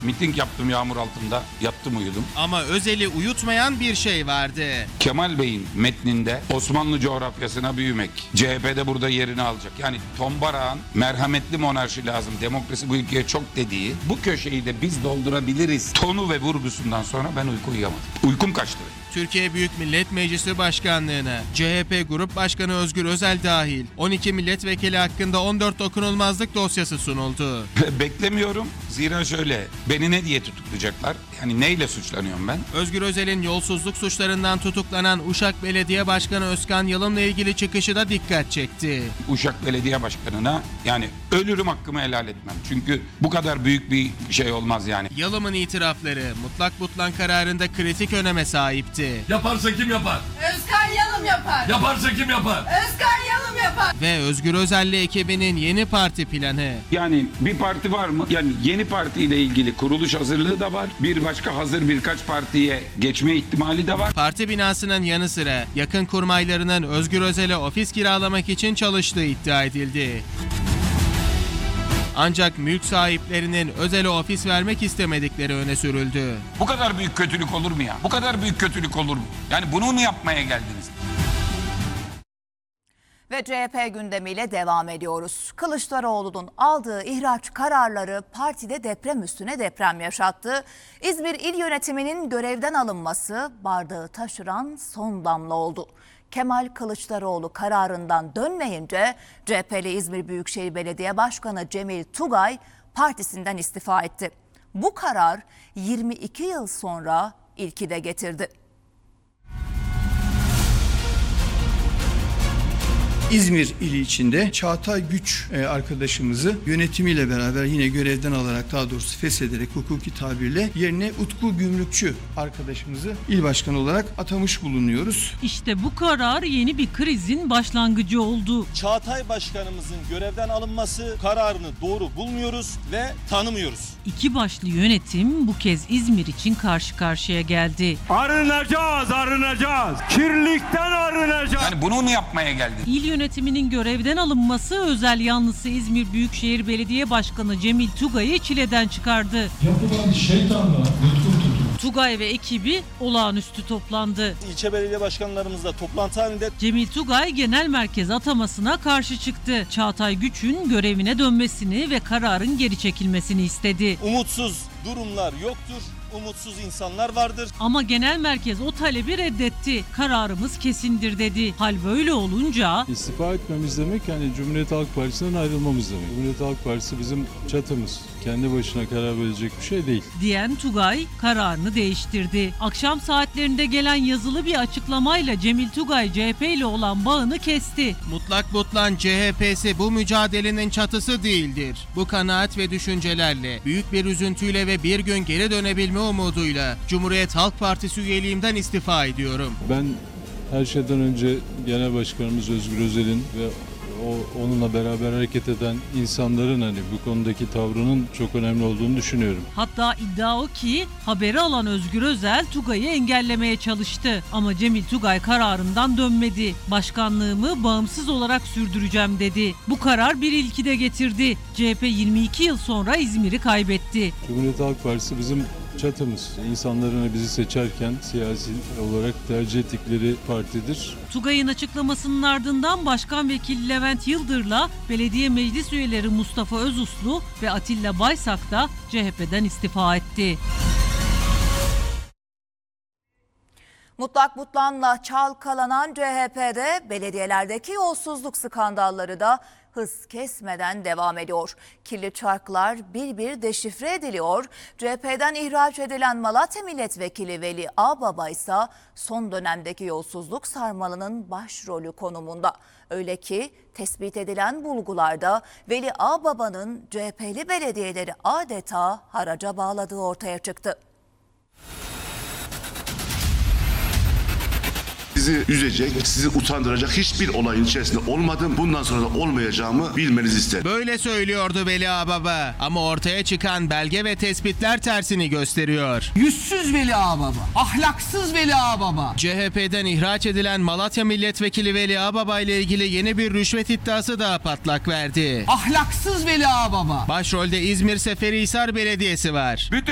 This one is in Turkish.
Miting yaptım yağmur altında, yattım uyudum. Ama Özel'i uyutmayan bir şey vardı. Kemal Bey'in metninde Osmanlı coğrafyasına büyümek, CHP'de burada yerini alacak. Yani Tombalak'ın merhametli monarşi lazım, demokrasi bu ülkeye çok dediği bu köşeyi de biz doldurabiliriz tonu ve vurgusundan sonra ben uyku uyuyamadım. Uykum kaçtı. Türkiye Büyük Millet Meclisi Başkanlığı'na CHP Grup Başkanı Özgür Özel dahil 12 milletvekili hakkında 14 dokunulmazlık dosyası sunuldu. Beklemiyorum. Zira şöyle, beni ne diye tutuklayacaklar? Yani neyle suçlanıyorum ben? Özgür Özel'in yolsuzluk suçlarından tutuklanan Uşak Belediye Başkanı Özkan Yalın'la ilgili çıkışı da dikkat çekti. Uşak Belediye Başkanı'na yani ölürüm hakkımı helal etmem. Çünkü bu kadar büyük bir şey olmaz yani. Yalın'ın itirafları mutlak butlan kararında kritik öneme sahipti. Yaparsa kim yapar? Özkan Yalım yapar. Yaparsa kim yapar? Özkan Yalım yapar. Ve Özgür Özel'le ekibinin yeni parti planı. Yani bir parti var mı? Yani yeni partiyle ilgili kuruluş hazırlığı da var. Bir başka hazır birkaç partiye geçme ihtimali de var. Parti binasının yanı sıra yakın kurmaylarının Özgür Özel'e ofis kiralamak için çalıştığı iddia edildi. Ancak mülk sahiplerinin Özel'e ofis vermek istemedikleri öne sürüldü. Bu kadar büyük kötülük olur mu ya? Bu kadar büyük kötülük olur mu? Yani bunu mu yapmaya geldiniz? Ve CHP gündemiyle devam ediyoruz. Kılıçdaroğlu'nun aldığı ihraç kararları partide deprem üstüne deprem yaşattı. İzmir İl Yönetimi'nin görevden alınması bardağı taşıran son damla oldu. Kemal Kılıçdaroğlu kararından dönmeyince CHP'li İzmir Büyükşehir Belediye Başkanı Cemil Tugay partisinden istifa etti. Bu karar 22 yıl sonra ilki de getirdi. İzmir ili içinde Çağatay Güç arkadaşımızı yönetimiyle beraber yine görevden alarak, daha doğrusu feshederek hukuki tabirle, yerine Utku Gümrükçü arkadaşımızı il başkanı olarak atamış bulunuyoruz. İşte bu karar yeni bir krizin başlangıcı oldu. Çağatay Başkanımızın görevden alınması kararını doğru bulmuyoruz ve tanımıyoruz. İki başlı yönetim bu kez İzmir için karşı karşıya geldi. Arınacağız, arınacağız. Kirlilikten arınacağız. Yani bunu mu yapmaya geldiniz? İl yönetiminin görevden alınması Özel yanlısı İzmir Büyükşehir Belediye Başkanı Cemil Tugay'ı çileden çıkardı. Yapılan şeytanla nutkum tutun. Tugay ve ekibi olağanüstü toplandı. İlçe belediye başkanlarımızla toplantı halinde Cemil Tugay genel merkez atamasına karşı çıktı. Çağatay Güç'ün görevine dönmesini ve kararın geri çekilmesini istedi. umutsuz durumlar yoktur. Umutsuz insanlar vardır. Ama genel merkez o talebi reddetti. Kararımız kesindir dedi. Hal böyle olunca İstifa etmemiz demek yani Cumhuriyet Halk Partisi'nden ayrılmamız demek. Cumhuriyet Halk Partisi bizim çatımız. Kendi başına karar verecek bir şey değil. diyen Tugay kararını değiştirdi. Akşam saatlerinde gelen yazılı bir açıklamayla Cemil Tugay CHP ile olan bağını kesti. Mutlak butlan CHP'si bu mücadelenin çatısı değildir. Bu kanaat ve düşüncelerle, büyük bir üzüntüyle ve bir gün geri dönebilme umuduyla Cumhuriyet Halk Partisi üyeliğimden istifa ediyorum. Ben her şeyden önce Genel Başkanımız Özgür Özel'in ve onunla beraber hareket eden insanların bu konudaki tavrının çok önemli olduğunu düşünüyorum. Hatta iddia o ki haberi alan Özgür Özel Tugay'ı engellemeye çalıştı. Ama Cemil Tugay kararından dönmedi. Başkanlığımı bağımsız olarak sürdüreceğim dedi. Bu karar bir ilki de getirdi. CHP 22 yıl sonra İzmir'i kaybetti. Cumhuriyet Halk Partisi bizim çatımız. İnsanların bizi seçerken siyasi olarak tercih ettikleri partidir. Tugay'ın açıklamasının ardından Başkan Vekili Levent Yıldır'la belediye meclis üyeleri Mustafa Özuslu ve Atilla Baysak da CHP'den istifa etti. Mutlak butlanla çalkalanan CHP'de belediyelerdeki yolsuzluk skandalları da hız kesmeden devam ediyor. Kirli çarklar bir bir deşifre ediliyor. CHP'den ihraç edilen Malatya Milletvekili Veli Ağbaba ise son dönemdeki yolsuzluk sarmalının başrolü konumunda. Öyle ki tespit edilen bulgularda Veli Ağbaba'nın CHP'li belediyeleri adeta haraca bağladığı ortaya çıktı. Sizi üzecek, sizi utandıracak hiçbir olayın içerisinde olmadım. Bundan sonra da olmayacağımı bilmenizi isterim. Böyle söylüyordu Veli Ağbaba ama ortaya çıkan belge ve tespitler tersini gösteriyor. Yüzsüz Veli Ağbaba, ahlaksız Veli Ağbaba. CHP'den ihraç edilen Malatya Milletvekili Veli Ağbaba ile ilgili yeni bir rüşvet iddiası daha patlak verdi. Ahlaksız Veli Ağbaba. Başrolde İzmir Seferihisar Belediyesi var.